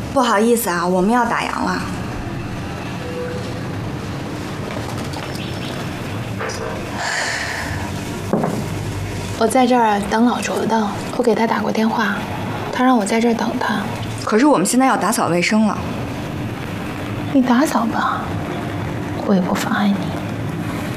不好意思啊，我们要打烊了。 我在这儿等老卓的，我给他打过电话，他让我在这儿等他。 可是我们现在要打扫卫生了。 你打扫吧，我也不妨碍你。